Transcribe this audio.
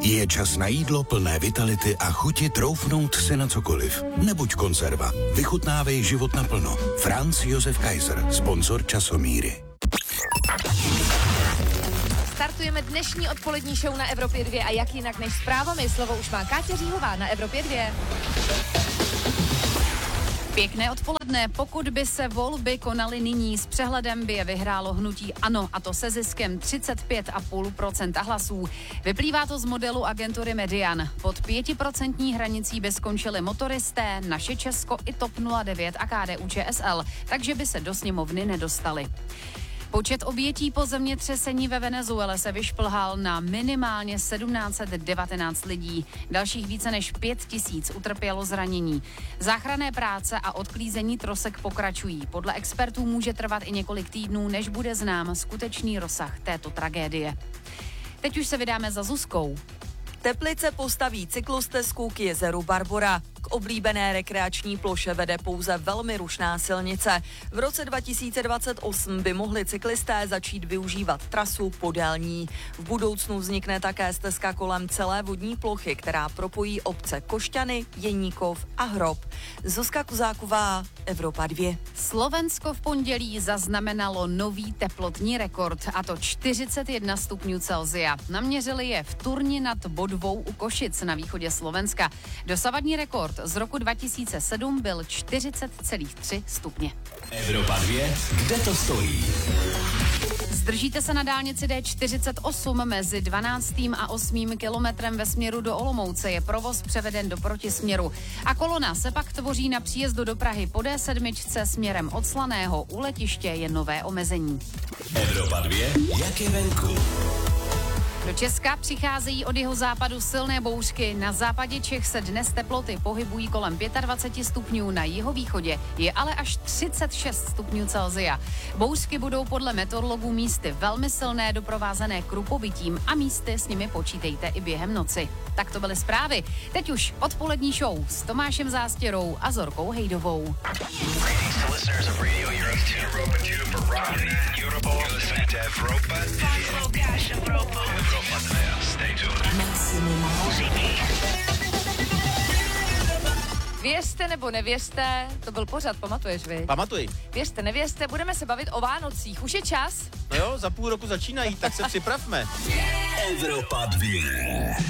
Je čas na jídlo plné vitality a chuti troufnout si na cokoliv. Nebuď konzerva. Vychutnávej život naplno. Franz Josef Kaiser, sponzor Časomíry. Startujeme dnešní odpolední show na Evropě 2 a jak jinak než zprávami. Slovo už má Káťa Říhová na Evropě 2. Pěkné odpoledne. Pokud by se volby konaly nyní, s přehledem by je vyhrálo hnutí ANO, a to se ziskem 35,5% hlasů. Vyplývá to z modelu agentury Median. Pod 5% hranicí by skončili motoristé, Naše Česko i TOP 09 a KDU-ČSL, takže by se do sněmovny nedostali. Počet obětí po zemětřesení ve Venezuele se vyšplhal na minimálně 1719 lidí. Dalších více než 5 000 utrpělo zranění. Záchranné práce a odklízení trosek pokračují. Podle expertů může trvat i několik týdnů, než bude znám skutečný rozsah této tragédie. Teď už se vydáme za Zuzkou. Teplice postaví cyklostezku k jezeru Barbora. K oblíbené rekreační ploše vede pouze velmi rušná silnice. V roce 2028 by mohli cyklisté začít využívat trasu podélní. V budoucnu vznikne také stezka kolem celé vodní plochy, která propojí obce Košťany, Jeníkov a Hrob. Zuzka Kuzáková, Evropa 2. Slovensko v pondělí zaznamenalo nový teplotní rekord, a to 41 stupňů Celsia. Naměřili je v Turni nad Bodvou u Košic na východě Slovenska. Dosavadní rekord z roku 2007 byl 40,3 stupně. Evropa 2, kde to stojí? Zdržíte se na dálnici D48 mezi 12. a 8. kilometrem ve směru do Olomouce. Je provoz převeden do protisměru. A kolona se pak tvoří na příjezdu do Prahy po D7 směrem od Slaného. U letiště je nové omezení. Evropa 2, jak je venku? Do Česka přicházejí od jihozápadu silné bouřky. Na západě Čech se dnes teploty pohybují kolem 25 stupňů, na jihovýchodě je ale až 36 stupňů Celsia. Bouřky budou podle meteorologů místy velmi silné, doprovázené krupobytím, a místy s nimi počítejte i během noci. Tak to byly zprávy. Teď už odpolední show s Tomášem Zástěrou a Zorkou Hejdovou. Věřte nebo nevěřte, to byl pořad, pamatuješ, vy? Pamatuj. Věřte, nevěřte, budeme se bavit o Vánocích. Už je čas? No jo, za půl roku začínají, tak se připravme. Evropa 2.